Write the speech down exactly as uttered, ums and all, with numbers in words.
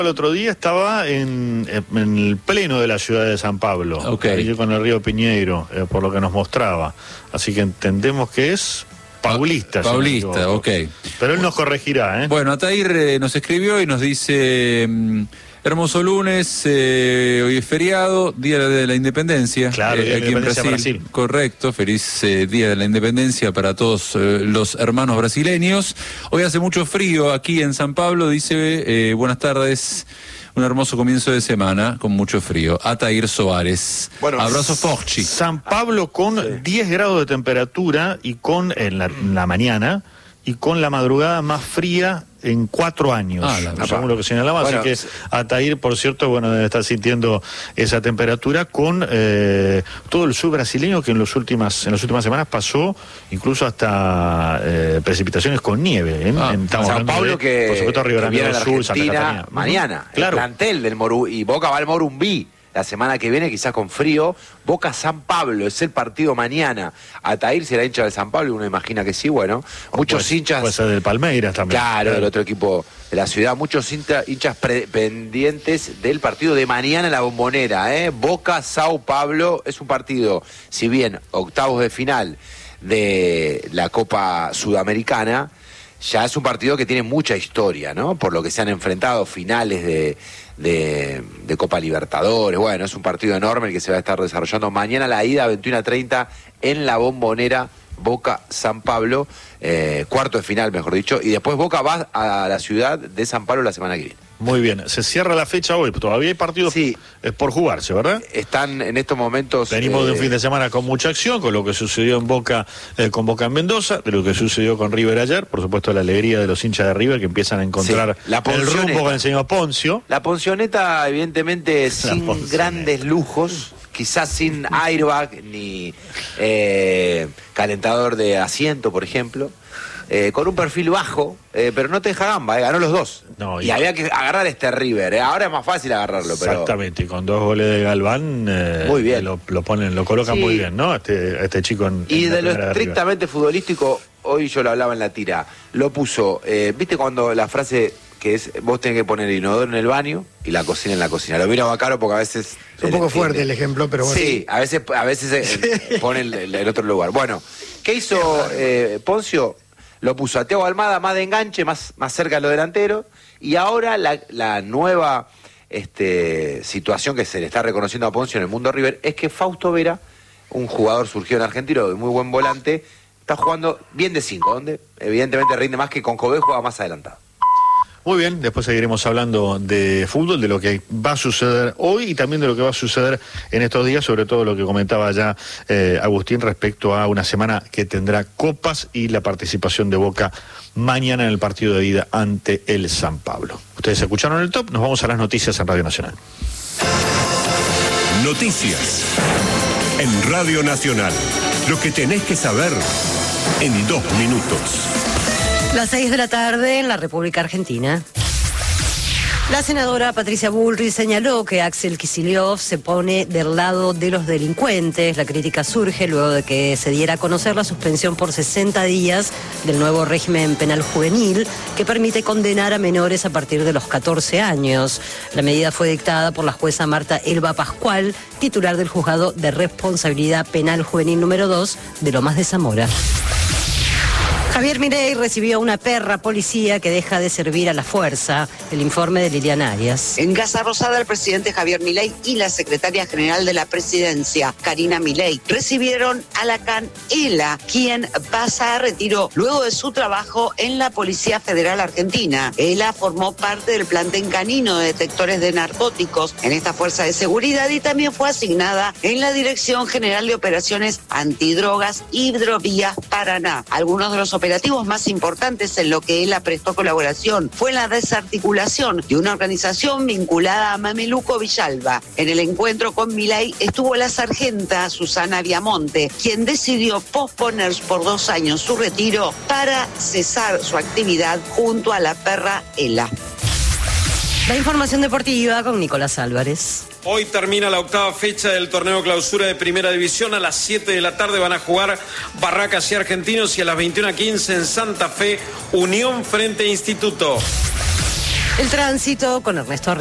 El otro día estaba en, en el pleno de la ciudad de San Pablo, okay. con el río Piñeiro, eh, por lo que nos mostraba. Así que entendemos que es paulista. Paulista, si ok. Pero él nos corregirá, ¿eh? Bueno, Atair eh, nos escribió y nos dice... Mm, hermoso lunes, eh, hoy es feriado, Día de la Independencia. Claro, eh, aquí en Brasil. Brasil. Correcto, feliz eh, Día de la Independencia para todos eh, los hermanos brasileños. Hoy hace mucho frío aquí en San Pablo, dice, eh, buenas tardes, un hermoso comienzo de semana con mucho frío. Atair Soares. Bueno, abrazo Forchi. San Pablo con sí. diez grados de temperatura y con en la, en la mañana y con la madrugada más fría en cuatro años, ah, la, según lo que señalaba, bueno, así que Atair, por cierto, bueno, debe estar sintiendo esa temperatura con eh, todo el sur brasileño que en los últimas en las últimas semanas pasó incluso hasta eh, precipitaciones con nieve. ¿eh? Ah, en, San Pablo de, que, por supuesto, Río Grande del Sur, Santa Catarina. Mañana, uh-huh. claro. El plantel del Moru y Boca va al Morumbí. La semana que viene, quizás con frío, Boca San Pablo, es el partido mañana. Atair será hincha del San Pablo, uno imagina que sí, bueno. O muchos puede, hinchas. Puede ser del Palmeiras también. Claro, claro, del otro equipo de la ciudad. Muchos hincha, hinchas pre, pendientes del partido de mañana en la Bombonera, ¿eh? Boca Sao Pablo es un partido, si bien octavos de final de la Copa Sudamericana, ya es un partido que tiene mucha historia, ¿no? Por lo que se han enfrentado, finales de, de, de Copa Libertadores. Bueno, es un partido enorme el que se va a estar desarrollando mañana, la ida a veintiuno a treinta en la Bombonera, Boca San Pablo, eh, cuarto de final, mejor dicho, y después Boca va a la ciudad de San Pablo la semana que viene. Muy bien, se cierra la fecha hoy, todavía hay partidos sí. por jugarse, ¿verdad? Están en estos momentos... Venimos eh... de un fin de semana con mucha acción, con lo que sucedió en Boca, eh, con Boca en Mendoza, de lo que sucedió con River ayer, por supuesto la alegría de los hinchas de River que empiezan a encontrar sí. la el rumbo con el señor Poncio. La Poncioneta, evidentemente, la sin Poncioneta. Grandes lujos, quizás sin airbag ni eh, calentador de asiento, por ejemplo. Eh, con un perfil bajo, eh, pero no te deja gamba, eh, ganó los dos. No, y, y había que agarrar este River, eh. Ahora es más fácil agarrarlo. Pero... Exactamente, y con dos goles de Galván, eh, muy bien. Lo, lo ponen, lo colocan sí. muy bien, ¿no? Este, este chico en, Y en de lo estrictamente de futbolístico, hoy yo lo hablaba en la tira, lo puso, eh, ¿viste cuando la frase que es, vos tenés que poner el inodoro en el baño y la cocina en la cocina? Lo miro a Caro porque a veces... Es un poco el, fuerte el, el ejemplo, pero bueno. Sí, a veces, a veces sí. eh, pone el, el, el otro lugar. Bueno, ¿qué hizo eh, Poncio? Lo puso a Thiago Almada más de enganche, más, más cerca de los delanteros, y ahora la, la nueva este, situación que se le está reconociendo a Poncio en el mundo River es que Fausto Vera, un jugador surgido en Argentino de muy buen volante, está jugando bien de cinco, donde evidentemente rinde más que con Cobé, juega más adelantado. Muy bien, después seguiremos hablando de fútbol, de lo que va a suceder hoy y también de lo que va a suceder en estos días, sobre todo lo que comentaba ya eh, Agustín respecto a una semana que tendrá copas y la participación de Boca mañana en el partido de ida ante el San Pablo. Ustedes escucharon el top, nos vamos a las noticias en Radio Nacional. Noticias en Radio Nacional, lo que tenés que saber en dos minutos. Las seis de la tarde en la República Argentina. La senadora Patricia Bullrich señaló que Axel Kicillof se pone del lado de los delincuentes. La crítica surge luego de que se diera a conocer la suspensión por sesenta días del nuevo régimen penal juvenil que permite condenar a menores a partir de los catorce años. La medida fue dictada por la jueza Marta Elba Pascual, titular del Juzgado de Responsabilidad Penal Juvenil número dos de Lomas de Zamora. Javier Milei recibió a una perra policía que deja de servir a la fuerza. El informe de Liliana Arias. En Casa Rosada, el presidente Javier Milei y la secretaria general de la presidencia, Karina Milei, recibieron a Lacan Ela, quien pasa a retiro luego de su trabajo en la Policía Federal Argentina. Ela formó parte del plantel canino de detectores de narcóticos en esta fuerza de seguridad y también fue asignada en la Dirección General de Operaciones Antidrogas Hidrovías Paraná. Algunos de los operativos más importantes en lo que él prestó colaboración fue la desarticulación de una organización vinculada a Mameluco Villalba. En el encuentro con Milei estuvo la sargenta Susana Viamonte, quien decidió posponer por dos años su retiro para cesar su actividad junto a la perra Ela. La información deportiva con Nicolás Álvarez. Hoy termina la octava fecha del torneo clausura de Primera División. A las siete de la tarde van a jugar Barracas y Argentinos y a las veintiuna quince en Santa Fe, Unión frente a Instituto. El tránsito con Ernesto